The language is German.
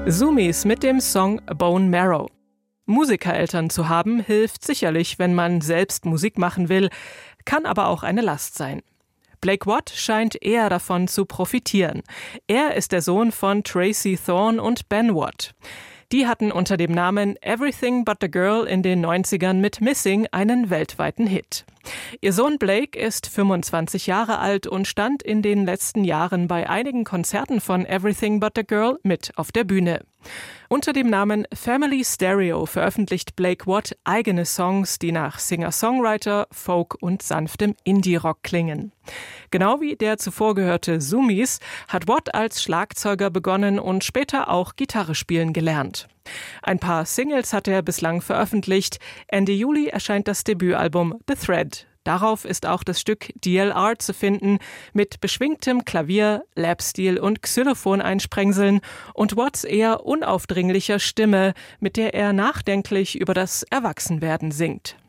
Sumis mit dem Song Bone Marrow. Musikereltern zu haben, hilft sicherlich, wenn man selbst Musik machen will, kann aber auch eine Last sein. Blake Watt scheint eher davon zu profitieren. Er ist der Sohn von Tracy Thorn und Ben Watt. Die hatten unter dem Namen Everything But the Girl in den 90ern mit Missing einen weltweiten Hit. Ihr Sohn Blake ist 25 Jahre alt und stand in den letzten Jahren bei einigen Konzerten von Everything But the Girl mit auf der Bühne. Unter dem Namen Family Stereo veröffentlicht Blake Watt eigene Songs, die nach Singer-Songwriter, Folk und sanftem Indie-Rock klingen. Genau wie der zuvor gehörte Sumis hat Watt als Schlagzeuger begonnen und später auch Gitarre spielen gelernt. Ein paar Singles hat er bislang veröffentlicht. Ende Juli erscheint das Debütalbum The Thread. Darauf ist auch das Stück DLR zu finden, mit beschwingtem Klavier, Lapstil und Xylophon-Einsprengseln und Watts eher unaufdringlicher Stimme, mit der er nachdenklich über das Erwachsenwerden singt.